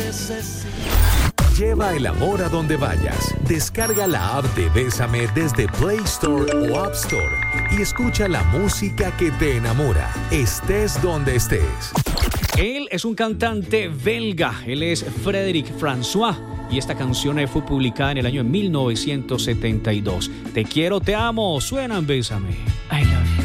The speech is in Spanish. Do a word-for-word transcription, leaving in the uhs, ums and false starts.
necesito. Lleva el amor a donde vayas. Descarga la app de Bésame desde Play Store o App Store y escucha la música que te enamora, estés donde estés. Él es un cantante belga, él es Frédéric François y esta canción fue publicada en el año mil novecientos setenta y dos. Te quiero, te amo, suena en Bésame. I love